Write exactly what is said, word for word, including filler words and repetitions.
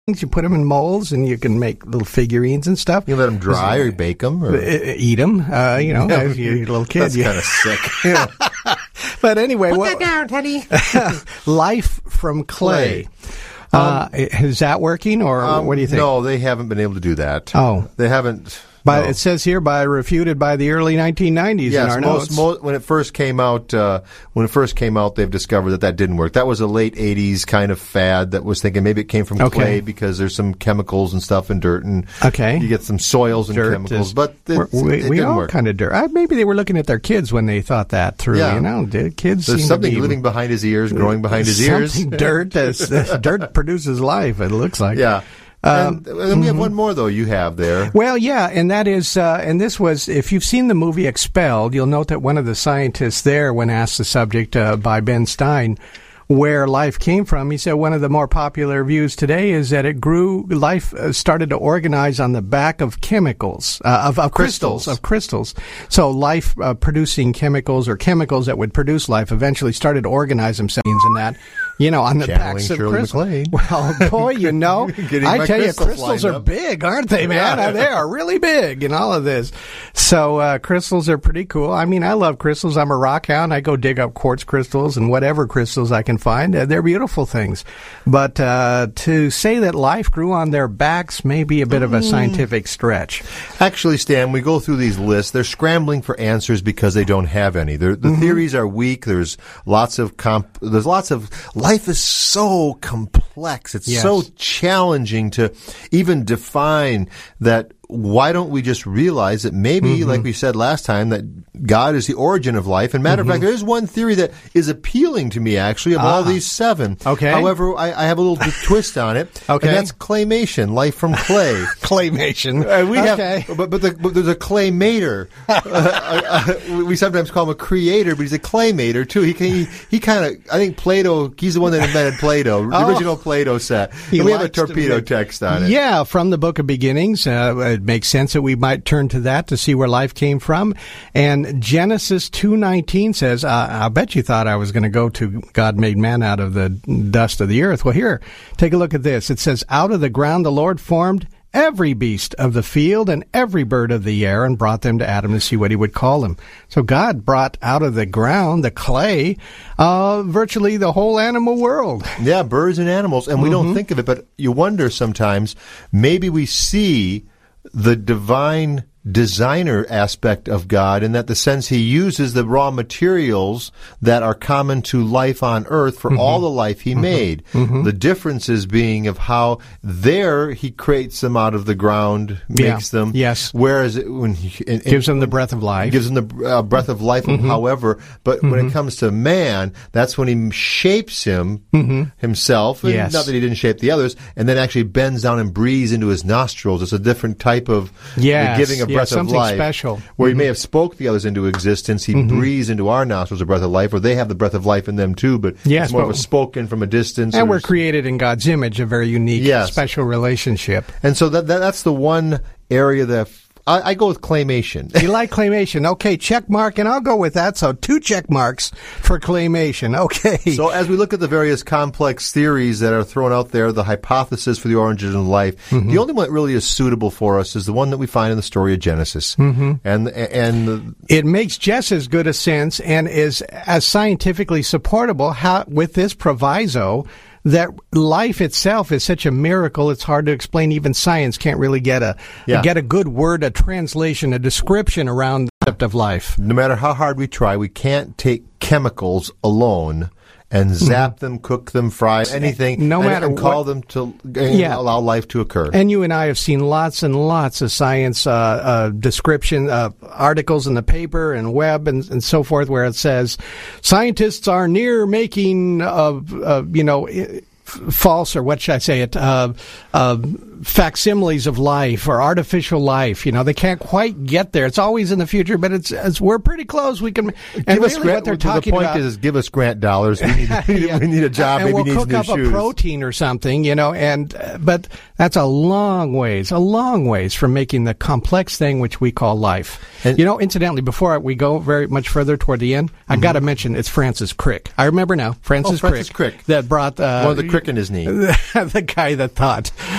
You put them in molds, and you can make little figurines and stuff. You let them dry, or you bake them, or eat them. Uh, you know, if you're a little kid, that's you... kind of sick. But anyway, put what... that down, Teddy. Life from clay. clay. Uh, um, is that working, or um, what do you think? No, they haven't been able to do that. Oh, they haven't. But no. It says here, by refuted by the early nineteen nineties yes, in our most, notes. Most, when it first came out, uh, when it first came out, they've discovered that that didn't work. That was a late eighties kind of fad that was thinking maybe it came from okay. clay because there's some chemicals and stuff in dirt, and okay. you get some soils and dirt chemicals. Is, but it, we, it we didn't all work. kind of dirt. Uh, maybe they were looking at their kids when they thought that through. Yeah. You know, the kids. There's seem something to be, living behind his ears, growing behind his ears. Something dirt. That's, dirt produces life. It looks like. Yeah. Um, and, and we have one more, though, you have there. Well, yeah, and that is, uh, and this was, if you've seen the movie Expelled, you'll note that one of the scientists there, when asked the subject uh, by Ben Stein, where life came from, he said one of the more popular views today is that it grew, life uh, started to organize on the back of chemicals, uh, of, of crystals. crystals, of crystals. So life uh, producing chemicals or chemicals that would produce life eventually started to organize themselves in that. You know, on the Channeling backs of Shirley crystals. MacLaine. Well, boy, you know, I tell you, crystals are up. big, aren't they, man? Yeah. They are really big in all of this. So uh, crystals are pretty cool. I mean, I love crystals. I'm a rock hound. I go dig up quartz crystals and whatever crystals I can find. Uh, they're beautiful things. But uh, to say that life grew on their backs may be a bit of a scientific stretch. Actually, Stan, we go through these lists. They're scrambling for answers because they don't have any. They're, the mm-hmm. theories are weak. There's lots of comp. There's lots of life is so complex. It's yes. so challenging to even define that. Why don't we just realize that maybe, mm-hmm. like we said last time, that God is the origin of life? And matter mm-hmm. of fact, there is one theory that is appealing to me, actually, of ah. all these seven. Okay. However, I, I have a little twist on it. Okay. And that's claymation, life from clay. Claymation. Uh, we okay. have, but, but, the, but there's a claymator. uh, uh, we sometimes call him a creator, but he's a claymator, too. He he, he kind of, I think Plato, he's the one that invented Plato, the oh. original Plato set. He and we have a to torpedo make, text on it. Yeah, from the Book of Beginnings. Uh, it makes sense that we might turn to that to see where life came from. And Genesis two nineteen says, uh, I bet you thought I was going to go to God made man out of the dust of the earth. Well, here, take a look at this. It says, out of the ground the Lord formed every beast of the field and every bird of the air and brought them to Adam to see what he would call them. So God brought out of the ground, the clay, uh, virtually the whole animal world. Yeah, birds and animals. And we mm-hmm. don't think of it, but you wonder sometimes, maybe we see the divine designer aspect of God, in that the sense he uses the raw materials that are common to life on earth for mm-hmm. all the life he mm-hmm. made. Mm-hmm. The differences being of how there he creates them out of the ground, yeah. makes them. Yes. Whereas it, when he in, gives in, them the breath of life, gives them the uh, breath of life. Mm-hmm. However, but mm-hmm. when it comes to man, that's when he shapes him mm-hmm. himself. And yes. Not that he didn't shape the others, and then actually bends down and breathes into his nostrils. It's a different type of yes. giving a yeah, breath of life. Special. Where mm-hmm. he may have spoke the others into existence, he mm-hmm. breathes into our nostrils a breath of life, or they have the breath of life in them too, but yes, it's more but, of a spoken from a distance. And or, we're created in God's image, a very unique, yes. special relationship. And so that, that that's the one area that I, I go with claymation. You like claymation. Okay, check mark, and I'll go with that. So two check marks for claymation. Okay. So as we look at the various complex theories that are thrown out there, the hypothesis for the origin of life, mm-hmm. the only one that really is suitable for us is the one that we find in the story of Genesis. Mm-hmm. And and the, it makes just as good a sense and is as scientifically supportable how, with this proviso that life itself is such a miracle, it's hard to explain. Even science can't really get a yeah. get a good word, a translation, a description around the concept of life. No matter how hard we try, we can't take chemicals alone and zap them, cook them, fry anything, no and, matter and call what, them to yeah. allow life to occur. And you and I have seen lots and lots of science uh, uh, description uh, articles in the paper and web and, and so forth, where it says scientists are near making, uh, uh, you know, false, or what should I say it, uh, uh, facsimiles of life or artificial life. You know, they can't quite get there. It's always in the future, but it's, it's we're pretty close. We can. And give really us grant, what they're the talking point about is, is give us grant dollars. We need, yeah. we need a job. And Maybe we'll needs cook new up shoes. a protein or something, you know. And uh, but that's a long ways, a long ways from making the complex thing which we call life. And, you know, incidentally, before we go very much further toward the end, mm-hmm. I got to mention it's Francis Crick. I remember now, Francis, oh, Francis Crick, Crick that brought uh, one of the crick in his knee. the guy that thought